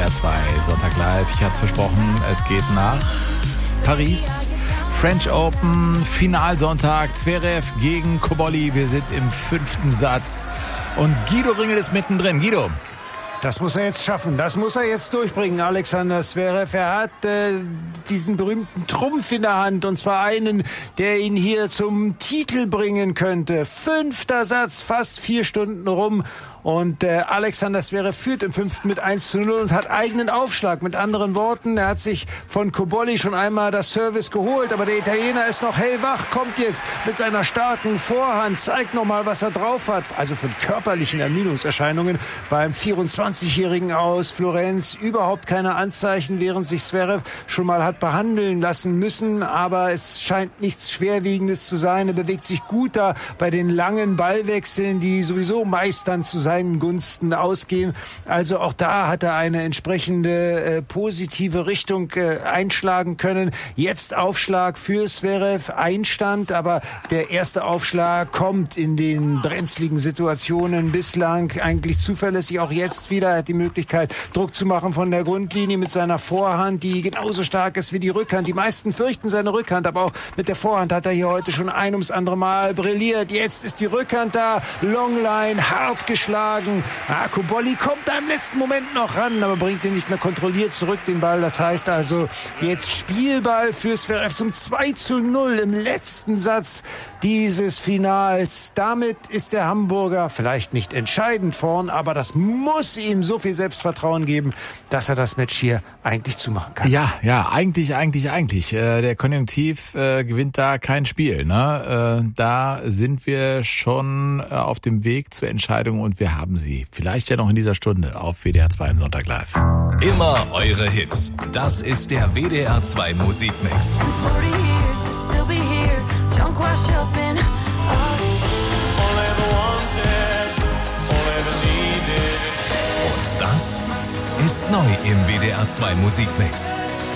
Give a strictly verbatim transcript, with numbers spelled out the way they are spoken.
R zwei Sonntag Live. Ich hatte es versprochen, es geht nach Paris. French Open, Finalsonntag, Zverev gegen Cobolli. Wir sind im fünften Satz und Guido Ringel ist mittendrin. Guido. Das muss er jetzt schaffen, das muss er jetzt durchbringen, Alexander Zverev. Er hat äh, diesen berühmten Trumpf in der Hand, und zwar einen, der ihn hier zum Titel bringen könnte. Fünfter Satz, fast vier Stunden rum. Und äh, Alexander Zverev führt im fünften mit eins zu null und hat eigenen Aufschlag. Mit anderen Worten, er hat sich von Cobolli schon einmal das Service geholt, aber der Italiener ist noch hellwach, kommt jetzt mit seiner starken Vorhand, zeigt nochmal, was er drauf hat. Also von körperlichen Ermüdungserscheinungen beim vierundzwanzigjährigen aus Florenz überhaupt keine Anzeichen, während sich Zverev schon mal hat behandeln lassen müssen. Aber es scheint nichts Schwerwiegendes zu sein. Er bewegt sich gut da bei den langen Ballwechseln, die sowieso meist dann zu seinen Gunsten ausgehen. Also auch da hat er eine entsprechende äh, positive Richtung äh, einschlagen können. Jetzt Aufschlag für Zverev, Einstand, aber der erste Aufschlag kommt in den brenzligen Situationen bislang eigentlich zuverlässig. Auch jetzt wieder er hat die Möglichkeit, Druck zu machen von der Grundlinie mit seiner Vorhand, die genauso stark ist wie die Rückhand. Die meisten fürchten seine Rückhand, aber auch mit der Vorhand hat er hier heute schon ein ums andere Mal brilliert. Jetzt ist die Rückhand da, Longline, hart geschlagen. Ah, Cobolli kommt da im letzten Moment noch ran, aber bringt ihn nicht mehr kontrolliert zurück, den Ball. Das heißt also jetzt Spielball für Zverev zum zwei zu null im letzten Satz dieses Finals. Damit ist der Hamburger vielleicht nicht entscheidend vorn, aber das muss ihm so viel Selbstvertrauen geben, dass er das Match hier eigentlich zumachen kann. Ja, ja, eigentlich, eigentlich, eigentlich. Äh, der Konjunktiv äh, gewinnt da kein Spiel. Ne? Äh, da sind wir schon äh, auf dem Weg zur Entscheidung und wir haben sie. Vielleicht ja noch in dieser Stunde auf W D R zwei Sonntag Live. Immer eure Hits. Das ist der W D R zwei Musikmix. Und das ist neu im W D R zwei Musikmix.